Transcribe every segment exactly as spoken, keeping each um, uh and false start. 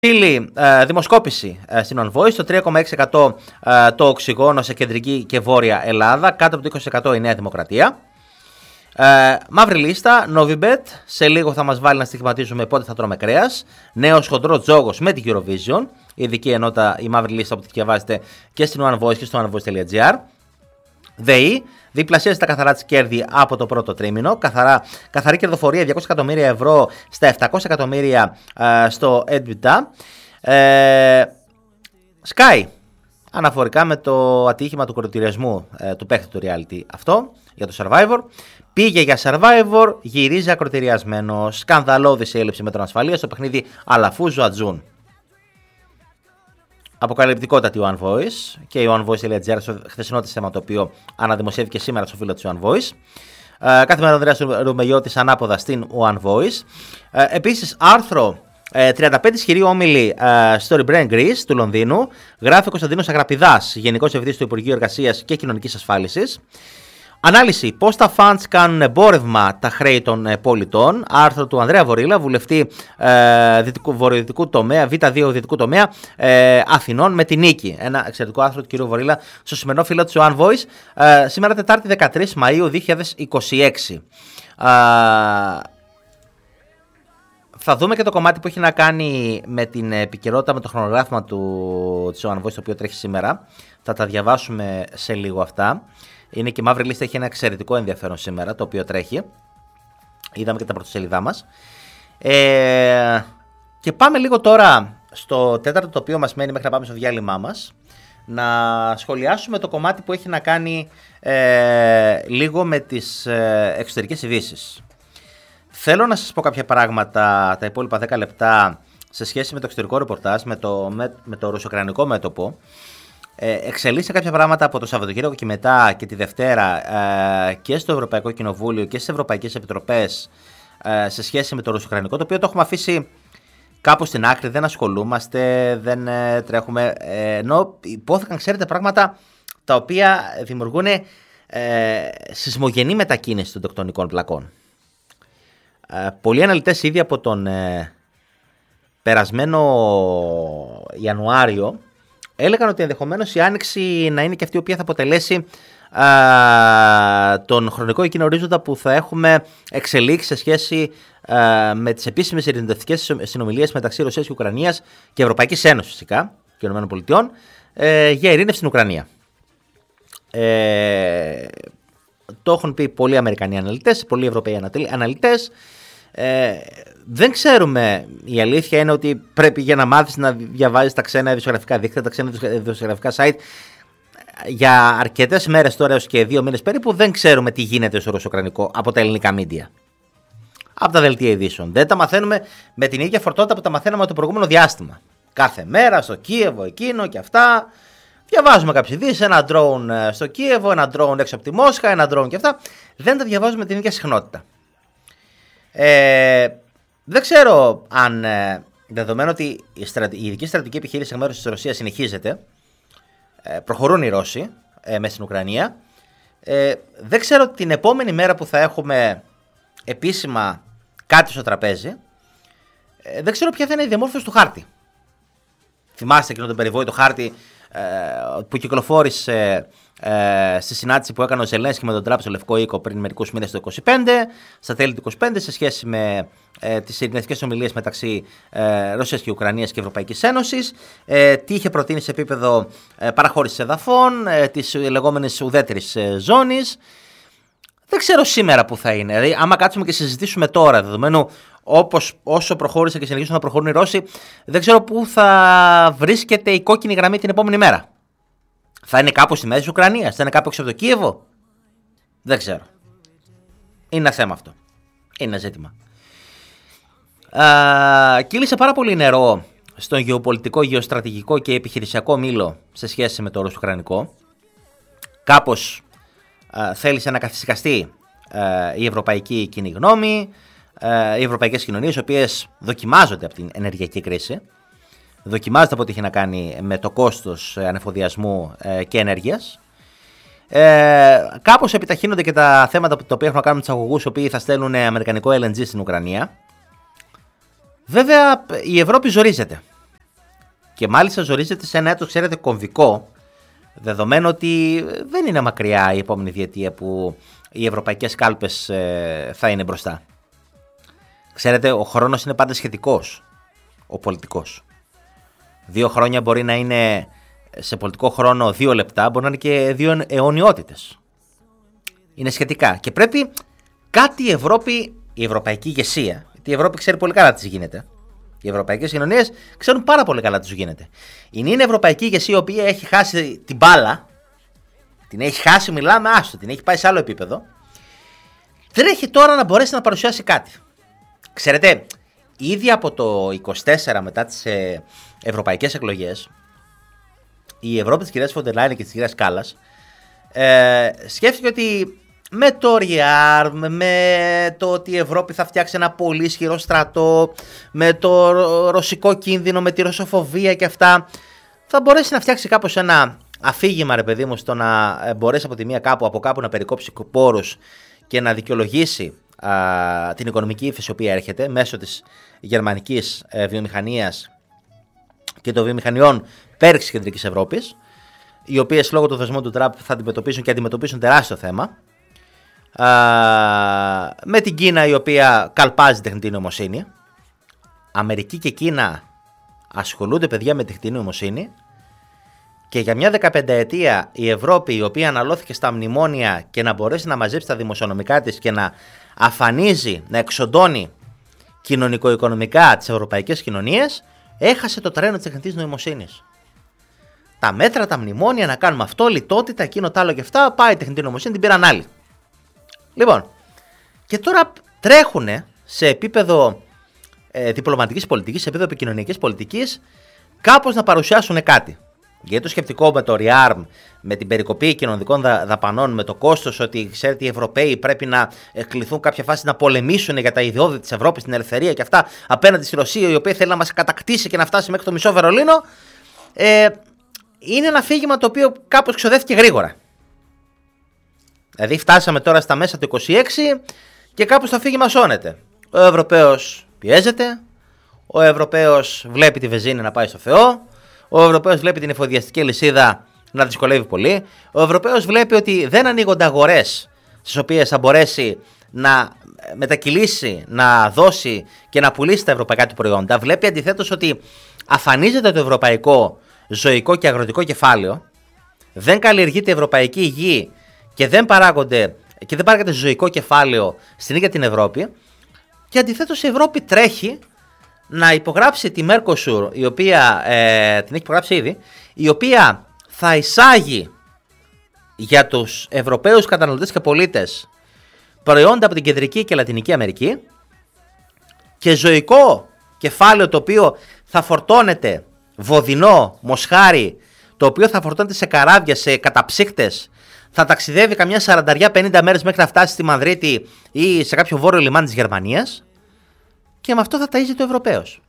Φίλοι, ε, δημοσκόπηση ε, στην Envoy, στο τρία κόμμα έξι τοις εκατό ε, το οξυγόνο σε κεντρική και βόρεια Ελλάδα, κάτω από το είκοσι τοις εκατό η Νέα Δημοκρατία. Ε, μαύρη λίστα, Novibet, σε λίγο θα μας βάλει να στοιχηματίζουμε πότε θα τρώμε κρέας. Νέος χοντρό τζόγος με την Eurovision, η ειδική ενότητα, η μαύρη λίστα που τη διαβάζετε και στην OneVoice και στο onevoice.gr. ΔΕΗ, διπλασίασε τα καθαρά της κέρδη από το πρώτο τρίμηνο. Καθαρά, καθαρή κερδοφορία διακόσια εκατομμύρια ευρώ στα επτακόσια εκατομμύρια ε, στο EBITDA. Ε, Sky, αναφορικά με το ατύχημα του κοροϊδευτισμού ε, του παίχτη του reality αυτό για το Survivor. Πήγε για Survivor, γυρίζει ακροτηριασμένο. Σκανδαλώδης η έλλειψη μέτρων ασφαλείας στο παιχνίδι Αλαφούζο Ατζούν. Αποκαλυπτικότατη ο OneVoice και η onevoice.gr στο χθεσινό της θέμα το οποίο αναδημοσιεύτηκε σήμερα στο φίλο της OneVoice. Ε, κάθε μέρα ο Ανδρέας Ρουμελιώτης ανάποδα στην OneVoice. Ε, επίσης άρθρο ε, τριάντα πέντε ισχυροί όμιλοι ε, στο Rebrand Greece του Λονδίνου. Γράφει ο Κωνσταντίνος Αγραπηδάς, Γενικός Διευθυντής του Υπουργείου Εργασίας και Κοινωνικής Ασφάλισης. Ανάλυση: πώς τα funds κάνουν εμπόρευμα τα χρέη των ε, πολιτών. Άρθρο του Ανδρέα Βορίλα, βουλευτή ε, δυτικού, βορειοδυτικού τομέα, Β δύο δυτικού τομέα ε, Αθηνών με την νίκη. Ένα εξαιρετικό άρθρο του κ. Βορίλα στο σημερινό φίλο του OneVoice. Ε, σήμερα Τετάρτη δεκατρείς Μαΐου δύο χιλιάδες είκοσι έξι. Ε, θα δούμε και το κομμάτι που έχει να κάνει με την επικαιρότητα, με το χρονογράφημα του της OneVoice, το οποίο τρέχει σήμερα. Θα τα διαβάσουμε σε λίγο αυτά. Είναι και η μαύρη λίστα, έχει ένα εξαιρετικό ενδιαφέρον σήμερα, το οποίο τρέχει. Είδαμε και τα πρωτοσέλιδά μας. Ε, και πάμε λίγο τώρα στο τέταρτο, το οποίο μας μένει μέχρι να πάμε στο διάλειμμά μας. Να σχολιάσουμε το κομμάτι που έχει να κάνει ε, λίγο με τις ε, εξωτερικές ειδήσεις. Θέλω να σας πω κάποια πράγματα τα υπόλοιπα δέκα λεπτά σε σχέση με το εξωτερικό ρεπορτάζ, με το, με, με το ρωσοκρανικό μέτωπο. Ε, εξελίσσεται κάποια πράγματα από το Σαββατοκύριακο και μετά και τη Δευτέρα ε, και στο Ευρωπαϊκό Κοινοβούλιο και στις Ευρωπαϊκές Επιτροπές ε, σε σχέση με το ρωσοκρανικό, το οποίο το έχουμε αφήσει κάπου στην άκρη, δεν ασχολούμαστε, δεν ε, τρέχουμε, ε, ενώ υπόθηκαν, ξέρετε, πράγματα τα οποία δημιουργούν ε, σεισμογενή μετακίνηση των τεκτονικών πλακών. Ε, πολλοί αναλυτές ήδη από τον ε, περασμένο Ιανουάριο έλεγαν ότι ενδεχομένως η Άνοιξη να είναι και αυτή η οποία θα αποτελέσει α, τον χρονικό εκείνο ορίζοντα που θα έχουμε εξελίξει σε σχέση α, με τις επίσημες ειρηνευτικές συνομιλίες μεταξύ Ρωσίας και Ουκρανίας και Ευρωπαϊκής Ένωσης φυσικά και ΗΠΑ ε, για ειρήνευση στην Ουκρανία. Ε, το έχουν πει πολλοί Αμερικανοί αναλυτές, πολλοί Ευρωπαίοι αναλυτές. Ε, δεν ξέρουμε, η αλήθεια είναι ότι πρέπει για να μάθεις να διαβάζεις τα ξένα ειδησιογραφικά δίκτυα, τα ξένα ειδησιογραφικά site για αρκετές μέρες τώρα έως και δύο μήνες περίπου. Δεν ξέρουμε τι γίνεται στο ρωσοκρανικό από τα ελληνικά μίντια, από τα δελτία ειδήσεων. Δεν τα μαθαίνουμε με την ίδια φορτότητα που τα μαθαίναμε το προηγούμενο διάστημα. Κάθε μέρα στο Κίεβο εκείνο και αυτά. Διαβάζουμε κάποιες ειδήσεις, ένα drone στο Κίεβο, ένα drone έξω από τη Μόσχα, ένα drone και αυτά. Δεν τα διαβάζουμε την ίδια συχνότητα. Ε, δεν ξέρω αν, ε, δεδομένου ότι η, στρατη, η ειδική στρατηγική επιχείρηση εκ μέρους της Ρωσίας συνεχίζεται, ε, προχωρούν οι Ρώσοι ε, μέσα στην Ουκρανία, ε, δεν ξέρω την επόμενη μέρα που θα έχουμε επίσημα κάτι στο τραπέζι, ε, δεν ξέρω ποια θα είναι η διαμόρφωση του χάρτη. Θυμάστε εκείνο τον περιβόητο χάρτη ε, που κυκλοφόρησε ε, στη συνάντηση που έκανε ο Ζελένσκι με τον Τραμπ στο Λευκό Οίκο πριν μερικούς μήνες το είκοσι πέντε, στα τέλη του είκοσι πέντε, σε σχέση με ε, τις ειρηνευτικές ομιλίες μεταξύ ε, Ρωσίας και Ουκρανίας και Ευρωπαϊκής Ένωσης, ε, τι είχε προτείνει σε επίπεδο ε, παραχώρησης εδαφών, ε, της λεγόμενης ουδέτερης ε, ζώνης. Δεν ξέρω σήμερα που θα είναι. Δηλαδή, άμα κάτσουμε και συζητήσουμε τώρα, δεδομένου όπως όσο προχώρησε και συνεχίζουν να προχωρούν οι Ρώσοι, δεν ξέρω πού θα βρίσκεται η κόκκινη γραμμή την επόμενη μέρα. Θα είναι κάπου στη μέση της Ουκρανίας, θα είναι κάπου έξω από το Κίεβο. Δεν ξέρω. Είναι ένα θέμα αυτό. Είναι ένα ζήτημα. Α, κύλησε πάρα πολύ νερό στον γεωπολιτικό, γεωστρατηγικό και επιχειρησιακό μήλο σε σχέση με το ρωσο-ουκρανικό. Κάπως α, θέλησε να καθησυχαστεί α, η ευρωπαϊκή κοινή γνώμη, α, οι ευρωπαϊκές κοινωνίες, οι οποίες δοκιμάζονται από την ενεργειακή κρίση. Δοκιμάζεται από ό,τι έχει να κάνει με το κόστος ανεφοδιασμού ε, και ενέργειας. Ε, κάπως επιταχύνονται και τα θέματα που τα οποία έχουν να κάνουν με τους αγωγούς, οι οποίοι θα στέλνουν αμερικανικό ελ εν τζι στην Ουκρανία. Βέβαια η Ευρώπη ζορίζεται. Και μάλιστα ζορίζεται σε ένα έτος, ξέρετε, κομβικό, δεδομένου ότι δεν είναι μακριά η επόμενη διετία που οι ευρωπαϊκές κάλπες ε, θα είναι μπροστά. Ξέρετε, ο χρόνος είναι πάντα σχετικός, ο πολιτικός. Δύο χρόνια μπορεί να είναι σε πολιτικό χρόνο δύο λεπτά, μπορεί να είναι και δύο αιωνιότητες. Είναι σχετικά. Και πρέπει κάτι η Ευρώπη, η ευρωπαϊκή ηγεσία, γιατί η Ευρώπη ξέρει πολύ καλά τι γίνεται. Οι ευρωπαϊκές κοινωνίες ξέρουν πάρα πολύ καλά τι του γίνεται. Η νυν ευρωπαϊκή ηγεσία, η οποία έχει χάσει την μπάλα, την έχει χάσει, μιλάμε, άστο, την έχει πάει σε άλλο επίπεδο, τρέχει τώρα να μπορέσει να παρουσιάσει κάτι. Ξέρετε, ήδη από το είκοσι τέσσερα μετά τις ε, ευρωπαϊκές εκλογές, η Ευρώπη της κυρίας Φοντερ Λάιεν και της κυρίας Κάλλας ε, σκέφτηκε ότι με το ριάρμ, με το ότι η Ευρώπη θα φτιάξει ένα πολύ ισχυρό στρατό, με το ρωσικό κίνδυνο, με τη ρωσοφοβία και αυτά, θα μπορέσει να φτιάξει κάπως ένα αφήγημα, ρε παιδί μου, στο να μπορέσει από τη μία κάπου, από κάπου να περικόψει πόρους και να δικαιολογήσει α, την οικονομική ύφεση η οποία έρχεται μέσω της γερμανικής ε, βιομηχανίας και των βιομηχανιών πέρυσι της Κεντρικής Ευρώπης, οι οποίες λόγω του δεσμού του Τραμπ θα αντιμετωπίσουν και αντιμετωπίσουν τεράστιο θέμα. Uh, με την Κίνα, η οποία καλπάζει τεχνητή νοημοσύνη. Αμερική και Κίνα ασχολούνται, παιδιά, με τεχνητή νοημοσύνη. Και για μια δεκαπενταετία η Ευρώπη, η οποία αναλώθηκε στα μνημόνια και να μπορέσει να μαζέψει τα δημοσιονομικά της και να αφανίζει, να εξοντώνει κοινωνικο-οικονομικά τις ευρωπαϊκές κοινωνίες, έχασε το τρένο της τεχνητής νοημοσύνης. Τα μέτρα, τα μνημόνια, να κάνουμε αυτό, λιτότητα, εκείνο, τ' άλλο και αυτά, πάει η τεχνητή νοημοσύνη, την πήραν άλλοι. Λοιπόν, και τώρα τρέχουν σε επίπεδο ε, διπλωματικής πολιτικής, σε επίπεδο επικοινωνιακής πολιτικής, κάπως να παρουσιάσουν κάτι. Γιατί το σκεπτικό με το ReArm, με την περικοπή κοινωνικών δα, δαπανών, με το κόστος ότι ξέρετε οι Ευρωπαίοι πρέπει να ε, κληθούν κάποια φάση να πολεμήσουν για τα ιδεώδη της Ευρώπης, την ελευθερία και αυτά απέναντι στη Ρωσία, η οποία θέλει να μας κατακτήσει και να φτάσει μέχρι το μισό Βερολίνο, ε, είναι ένα αφήγημα το οποίο κάπως ξοδεύτηκε γρήγορα. Δηλαδή φτάσαμε τώρα στα μέσα του είκοσι έξι και κάπου το αφήγημα σώνεται. Ο Ευρωπαίος πιέζεται, ο Ευρωπαίος βλέπει τη βενζίνη να πάει στο Θεό, ο Ευρωπαίος βλέπει την εφοδιαστική λυσίδα να δυσκολεύει πολύ, ο Ευρωπαίος βλέπει ότι δεν ανοίγονται αγορές στις οποίες θα μπορέσει να μετακυλήσει, να δώσει και να πουλήσει τα ευρωπαϊκά του προϊόντα. Βλέπει αντιθέτως ότι αφανίζεται το ευρωπαϊκό ζωικό και αγροτικό κεφάλαιο, δεν καλλιεργείται η ευρωπαϊκή γη και δεν παράγονται και δεν παράγεται ζωικό κεφάλαιο στην ίδια την Ευρώπη, και αντιθέτως η Ευρώπη τρέχει να υπογράψει τη Mercosur, η οποία ε, την έχει υπογράψει ήδη, η οποία θα εισάγει για τους Ευρωπαίους καταναλωτές και πολίτες προϊόντα από την Κεντρική και Λατινική Αμερική και ζωικό κεφάλαιο το οποίο θα φορτώνεται βοδινό, μοσχάρι, το οποίο θα φορτώνεται σε καράβια, σε καταψύχτες, θα ταξιδεύει καμιά σαράντα πενήντα μέρες μέχρι να φτάσει στη Μαδρίτη ή σε κάποιο βόρειο λιμάνι της Γερμανίας, και με αυτό θα ταΐζεται ο Ευρωπαίος.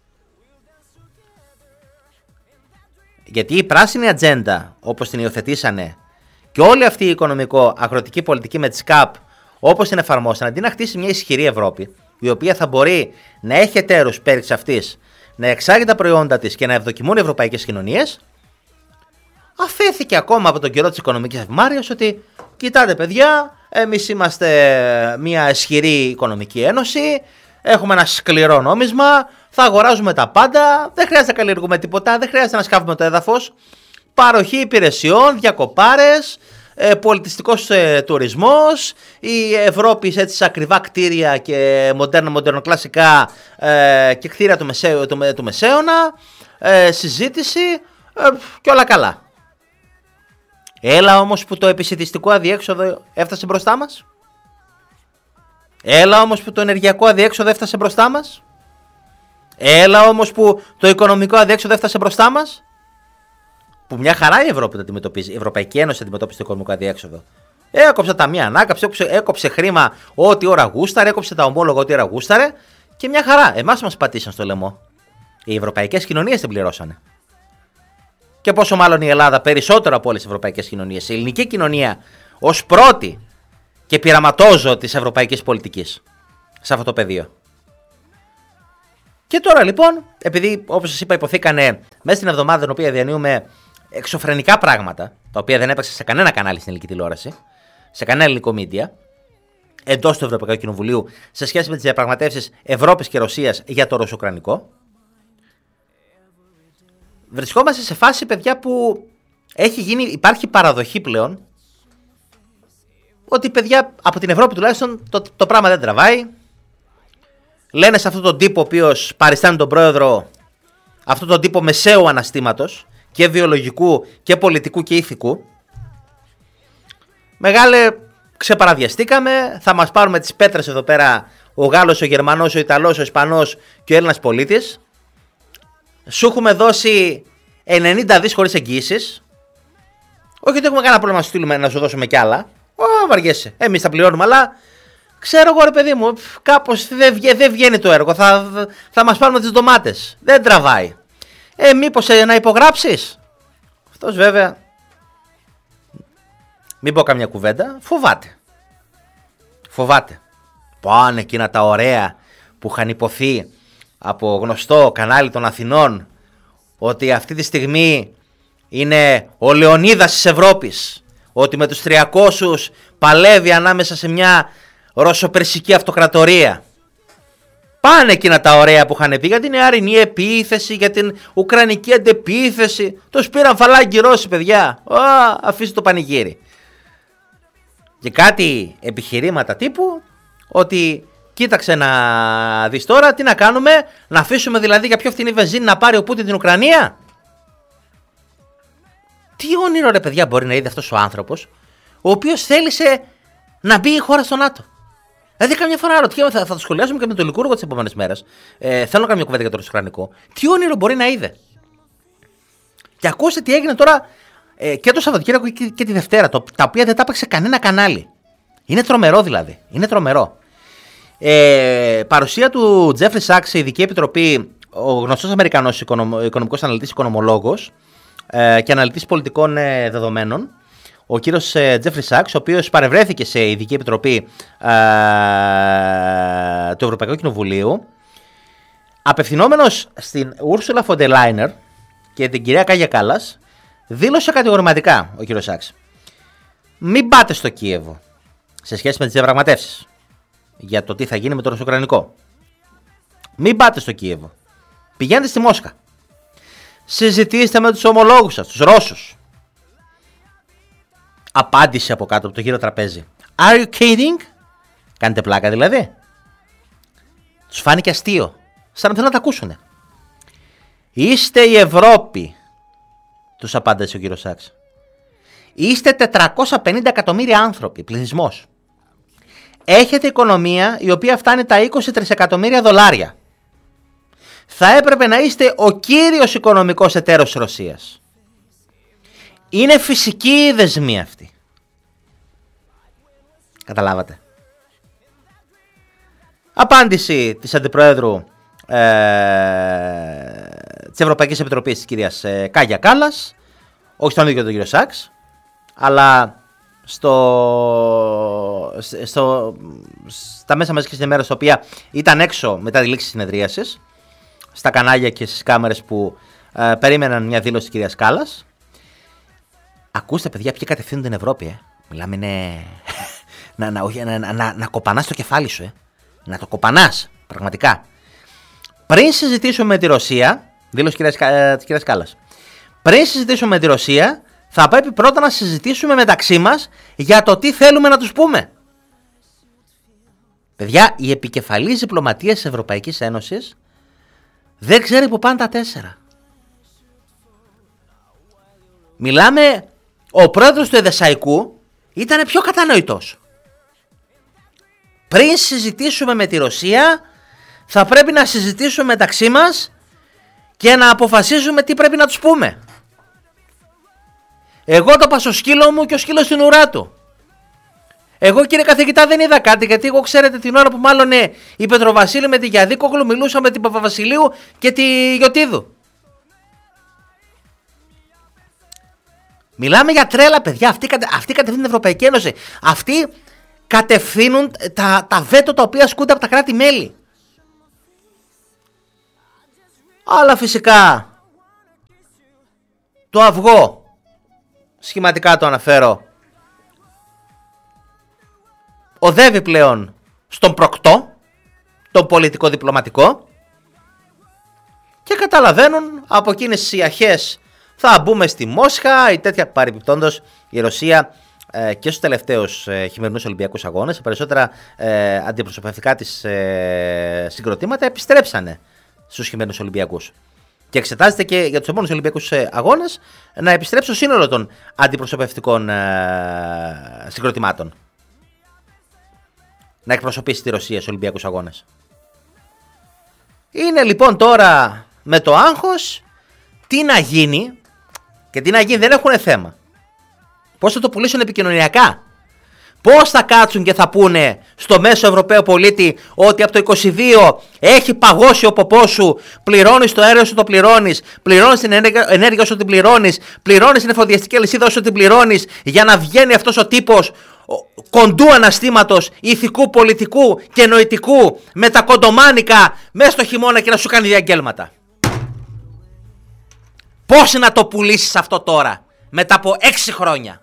Γιατί η πράσινη ατζέντα, όπως την υιοθετήσανε, και όλη αυτή η οικονομικό-αγροτική πολιτική με τις ΚΑΠ, όπως την εφαρμόσαν, αντί να χτίσει μια ισχυρή Ευρώπη, η οποία θα μπορεί να έχει εταίρους πέρι αυτής, να εξάγει τα προϊόντα της και να ευδοκιμούν οι ευρωπαϊκές κοινωνίες, αφέθηκε ακόμα από τον καιρό της οικονομικής ευμάρειας ότι κοιτάτε παιδιά, εμείς είμαστε μια ισχυρή οικονομική ένωση, έχουμε ένα σκληρό νόμισμα, θα αγοράζουμε τα πάντα, δεν χρειάζεται να καλλιεργούμε τίποτα, δεν χρειάζεται να σκάβουμε το έδαφος, παροχή υπηρεσιών, διακοπάρες, ε, πολιτιστικός ε, τουρισμός, η Ευρώπη έτσι σε ακριβά κτίρια και μοντέρνα, μοντέρνο-κλασικά ε, και κτίρια του, μεσαίου, του, του Μεσαίωνα, ε, συζήτηση ε, και όλα καλά. Έλα όμως που το επισιτιστικό αδιέξοδο έφτασε μπροστά μας. Έλα όμως που το ενεργειακό αδιέξοδο έφτασε μπροστά μας. Έλα όμως που το οικονομικό αδιέξοδο έφτασε μπροστά μας. Που μια χαρά η Ευρώπη το αντιμετωπίζει. Η Ευρωπαϊκή Ένωση αντιμετώπισε το οικονομικό αδιέξοδο. Έκοψε ταμεία ανάκαμψη, έκοψε, έκοψε χρήμα ό,τι ώρα γούσταρε, έκοψε τα ομόλογα ό,τι ώρα γούσταρε και μια χαρά. Εμάς μας πατήσαν στο λαιμό. Οι ευρωπαϊκές κοινωνίες την πληρώσανε. Και πόσο μάλλον η Ελλάδα περισσότερο από όλες τις ευρωπαϊκές κοινωνίες. Η ελληνική κοινωνία ως πρώτη και πειραματόζω της ευρωπαϊκής πολιτικής σε αυτό το πεδίο. Και τώρα λοιπόν, επειδή όπως σας είπα υποθήκανε μέσα στην εβδομάδα την οποία διανύουμε εξωφρενικά πράγματα, τα οποία δεν έπαιξε σε κανένα κανάλι στην ελληνική τηλεόραση, σε κανένα ελληνικό μίντια, εντός του Ευρωπαϊκού Κοινοβουλίου, σε σχέση με τις διαπραγματεύσεις Ευρώπης και Ρωσίας για το ρωσοκρανικό, βρισκόμαστε σε φάση, παιδιά, που έχει γίνει, υπάρχει παραδοχή πλέον ότι, παιδιά, από την Ευρώπη τουλάχιστον το, το πράγμα δεν τραβάει. Λένε σε αυτόν τον τύπο ο οποίος παριστάνει τον πρόεδρο, αυτόν τον τύπο μεσαίου αναστήματος και βιολογικού και πολιτικού και ηθικού, μεγάλε, ξεπαραδιαστήκαμε, θα μας πάρουμε τις πέτρες εδώ πέρα ο Γάλλος, ο Γερμανός, ο Ιταλός, ο Ισπανός και ο Έλληνας πολίτης. Σου έχουμε δώσει ενενήντα δις χωρίς εγγύησεις. Όχι ότι έχουμε κανένα πρόβλημα να σου στείλουμε να σου δώσουμε κι άλλα. Ω, βαριέσαι. Εμείς τα πληρώνουμε, αλλά ξέρω εγώ, ρε παιδί μου, κάπως δεν βγαίνει, δεν βγαίνει το έργο. Θα, θα μας πάρουμε τις ντομάτες. Δεν τραβάει. Ε, μήπως ε, να υπογράψεις? Αυτός βέβαια, μην πω καμιά κουβέντα, φοβάται. Φοβάται. Πάνε εκείνα τα ωραία που είχαν υποθεί από γνωστό κανάλι των Αθηνών ότι αυτή τη στιγμή είναι ο Λεωνίδας της Ευρώπης, ότι με τους τριακόσιους παλεύει ανάμεσα σε μια ρωσοπερσική αυτοκρατορία. Πάνε εκείνα τα ωραία που είχαν πει για την Εαρινή επίθεση, για την Ουκρανική αντεπίθεση. Τους πήραν φαλάκι Ρώσοι, παιδιά. Α, αφήστε το πανηγύρι. Και κάτι επιχειρήματα τύπου ότι κοίταξε να δεις τώρα τι να κάνουμε, να αφήσουμε δηλαδή για πιο φθηνή βενζίνη να πάρει ο Πούτιν την Ουκρανία. Τι όνειρο, ρε παιδιά, μπορεί να είδε αυτός ο άνθρωπος, ο οποίος θέλησε να μπει η χώρα στο ΝΑΤΟ? Δηλαδή, καμιά φορά ρωτιέμαι, θα, θα το σχολιάσουμε και με τον Λικούργο τις επόμενες μέρες. Ε, θέλω να κάνω μια κουβέντα για το ρωσοκρανικό. Τι όνειρο μπορεί να είδε? Και ακούστε τι έγινε τώρα ε, και το Σαββατοκύριακο και, και τη Δευτέρα, το, τα οποία δεν τα έπαιξε κανένα κανάλι. Είναι τρομερό δηλαδή. Είναι τρομερό. Ε, παρουσία του Τζέφρι Σάξ, η Ειδική Επιτροπή, ο γνωστός Αμερικανός οικονομικός αναλυτής, οικονομολόγος ε, και αναλυτής πολιτικών ε, δεδομένων, ο κύριος Τζέφρι Σάξ, ο οποίος παρευρέθηκε σε Ειδική Επιτροπή ε, του Ευρωπαϊκού Κοινοβουλίου, απευθυνόμενος στην Ούρσουλα φον ντερ Λάιεν και την κυρία Κάγια Κάλλας, δήλωσε κατηγορηματικά ο κύριος Σάξ: μην πάτε στο Κίεβο σε σχέση με τις διαπραγματεύσεις για το τι θα γίνει με το ρωσοκρανικό. Μην πάτε στο Κίεβο. Πηγαίνετε στη Μόσχα. Συζητήστε με τους ομολόγους σας, τους Ρώσους. Απάντησε από κάτω από το γύρο τραπέζι: Are you kidding? Κάνετε πλάκα δηλαδή? Τους φάνηκε αστείο, σαν να θέλουν να τα ακούσουνε. Είστε η Ευρώπη, τους απάντησε ο κύριος Σάξ. Είστε τετρακόσια πενήντα εκατομμύρια άνθρωποι, πληθυσμός. Έχετε οικονομία η οποία φτάνει τα είκοσι τρισεκατομμύρια δολάρια. Θα έπρεπε να είστε ο κύριος οικονομικός εταίρος της Ρωσίας. Είναι φυσική η δεσμή αυτή. Καταλάβατε? Απάντηση της Αντιπροέδρου ε, της Ευρωπαϊκής Επιτροπής, της κυρίας ε, Κάγια Κάλλας, όχι στον ίδιο τον κύριο Σάξ, αλλά στο, στο, στα μέσα μαζικής ενημέρωσης, τα οποία ήταν έξω μετά τη λήξη της συνεδρίασης, στα κανάλια και στις κάμερες που ε, περίμεναν μια δήλωση της κυρίας Κάλλας. Ακούστε, παιδιά, ποιοι κατευθύνουν την Ευρώπη. Ε. Μιλάμε, είναι να, να, να, να, να, να κοπανάς το κεφάλι σου. Ε. Να το κοπανάς, πραγματικά. Πριν συζητήσουμε με τη Ρωσία, δήλωση της κυρίας, κυρίας Κάλλας, πριν συζητήσουμε με τη Ρωσία, θα πρέπει πρώτα να συζητήσουμε μεταξύ μας για το τι θέλουμε να τους πούμε. Παιδιά, η επικεφαλής διπλωματίας της Ευρωπαϊκής Ένωσης δεν ξέρει που πάνε τα τέσσερα. Μιλάμε, ο πρόεδρος του Εδεσσαϊκού ήταν πιο κατανοητός. Πριν συζητήσουμε με τη Ρωσία, θα πρέπει να συζητήσουμε μεταξύ μας και να αποφασίζουμε τι πρέπει να τους πούμε. Εγώ το είπα στο σκύλο μου και ο σκύλος στην ουρά του. Εγώ, κύριε καθηγητά, δεν είδα κάτι, γιατί εγώ, ξέρετε, την ώρα που μάλλον η Πετροβασίλη με τη Γιαδίκογλου μιλούσα με την Παπαβασιλείου και τη Γιωτίδου. Μιλάμε για τρέλα, παιδιά. Αυτοί, αυτοί κατευθύνουν την Ευρωπαϊκή Ένωση. Αυτοί κατευθύνουν τα, τα βέτο τα οποία ασκούνται από τα κράτη-μέλη. Αλλά φυσικά το αυγό, σχηματικά το αναφέρω, οδεύει πλέον στον προκτό, τον πολιτικό διπλωματικό, και καταλαβαίνουν από εκείνες τις ιαχές θα μπούμε στη Μόσχα ή τέτοια. Παρεμπιπτόντως η Ρωσία ε, και στους τελευταίους ε, χειμερινούς Ολυμπιακούς Αγώνες, σε περισσότερα ε, αντιπροσωπευτικά της ε, συγκροτήματα επιστρέψανε στους χειμερινούς Ολυμπιακούς. Και εξετάζεται και για τους επόμενους Ολυμπιακούς Αγώνες να επιστρέψει το σύνολο των αντιπροσωπευτικών ε, συγκροτημάτων. Να εκπροσωπήσει τη Ρωσία στους Ολυμπιακούς Αγώνες. Είναι λοιπόν τώρα με το άγχος τι να γίνει, και τι να γίνει δεν έχουν θέμα. Πώς θα το πουλήσουν επικοινωνιακά. Πώς θα κάτσουν και θα πούνε στο μέσο Ευρωπαίο πολίτη ότι από το είκοσι δύο έχει παγώσει ο ποπός σου, πληρώνεις το αέριο σου το πληρώνεις, πληρώνεις την ενέργεια σου την πληρώνεις, πληρώνεις την εφοδιαστική αλυσίδα σου την πληρώνεις, για να βγαίνει αυτός ο τύπος κοντού αναστήματος, ηθικού, πολιτικού και νοητικού με τα κοντομάνικα μέσα στο χειμώνα και να σου κάνει διαγγέλματα. Πώς να το πουλήσεις αυτό τώρα μετά από έξι χρόνια.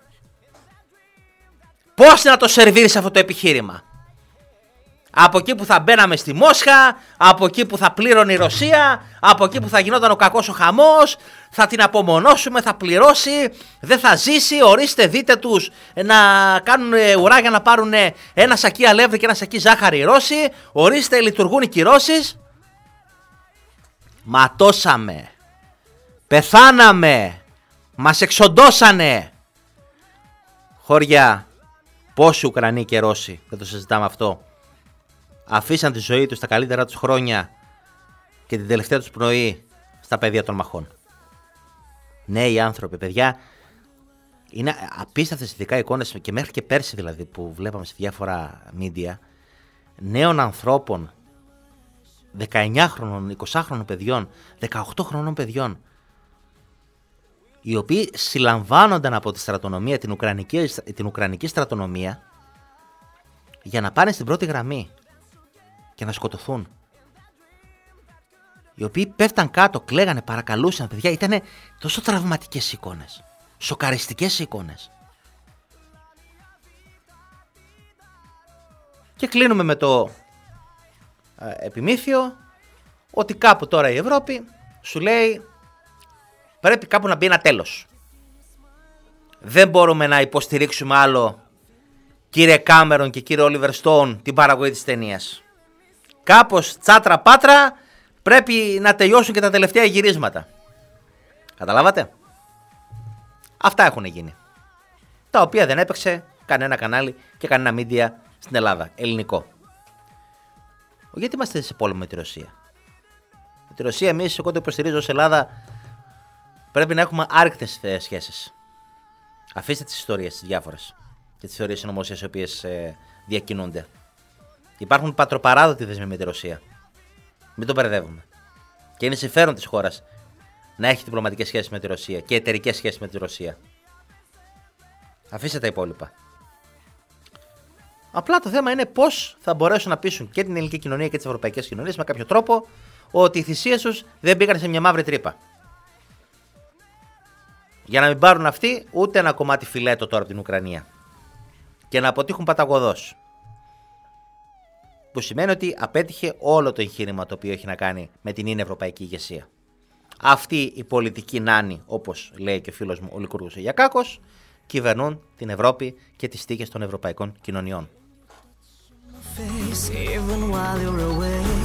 Πώς να το σερβίρεις αυτό το επιχείρημα. Από εκεί που θα μπαίναμε στη Μόσχα, από εκεί που θα πλήρωνε η Ρωσία, από εκεί που θα γινόταν ο κακός ο χαμός, θα την απομονώσουμε, θα πληρώσει, δεν θα ζήσει, ορίστε δείτε τους να κάνουν ουρά για να πάρουν ένα σακί αλεύρι και ένα σακί ζάχαρη οι Ρώσοι, ορίστε λειτουργούν οι κυρώσεις. Ματώσαμε, πεθάναμε, μας εξοντώσανε. Χώρια, πόσοι Ουκρανοί και Ρώσοι, δεν το συζητάμε αυτό, αφήσαν τη ζωή τους τα καλύτερα τους χρόνια και την τελευταία τους πνοή στα πεδία των μαχών. Νέοι άνθρωποι, παιδιά, είναι απίστευτες ειδικά εικόνες και μέχρι και πέρσι δηλαδή που βλέπαμε σε διάφορα media, νέων ανθρώπων, δεκαεννιάχρονων, εικοσάχρονων παιδιών, δεκαοκτώχρονων παιδιών, οι οποίοι συλλαμβάνονταν από τη στρατονομία, την Ουκρανική, την Ουκρανική στρατονομία, για να πάνε στην πρώτη γραμμή και να σκοτωθούν. Οι οποίοι πέφταν κάτω, κλαίγανε, παρακαλούσαν, παιδιά, ήταν τόσο τραυματικές εικόνες, σοκαριστικές εικόνες. Και κλείνουμε με το ε, επιμήθειο ότι κάπου τώρα η Ευρώπη σου λέει πρέπει κάπου να μπει ένα τέλος. Δεν μπορούμε να υποστηρίξουμε άλλο, κύριε Κάμερον και κύριε Όλιβερ Στόουν, την παραγωγή της ταινίας. Κάπως τσάτρα πάτρα πρέπει να τελειώσουν και τα τελευταία γυρίσματα. Καταλάβατε? Αυτά έχουν γίνει. Τα οποία δεν έπαιξε κανένα κανάλι και κανένα μίντια στην Ελλάδα, ελληνικό. Γιατί είμαστε σε πόλεμο με τη Ρωσία. Με τη Ρωσία εμείς, εγώ το υποστηρίζω ως Ελλάδα, πρέπει να έχουμε άρρηκτες σχέσεις. Αφήστε τις ιστορίες τις διάφορες και τις θεωρίες συνωμοσίας οι οποίες ε, διακινούνται. Υπάρχουν πατροπαράδοτοι δεσμοί με τη Ρωσία. Μην το μπερδεύουμε. Και είναι συμφέρον της χώρας να έχει διπλωματικές σχέσεις με τη Ρωσία και εταιρικές σχέσεις με τη Ρωσία. Αφήστε τα υπόλοιπα. Απλά το θέμα είναι πώς θα μπορέσουν να πείσουν και την ελληνική κοινωνία και τις ευρωπαϊκές κοινωνίες με κάποιο τρόπο ότι οι θυσίες τους δεν πήγαν σε μια μαύρη τρύπα. Για να μην πάρουν αυτοί ούτε ένα κομμάτι φιλέτο τώρα από την Ουκρανία. Και να αποτύχουν παταγωδώς. Που σημαίνει ότι απέτυχε όλο το εγχείρημα το οποίο έχει να κάνει με την είναι ευρωπαϊκή ηγεσία. Αυτοί οι πολιτικοί νάνοι, όπως λέει και ο φίλος μου ο Λικούργος Ιακάκος, κυβερνούν την Ευρώπη και τις τύχες των ευρωπαϊκών κοινωνιών.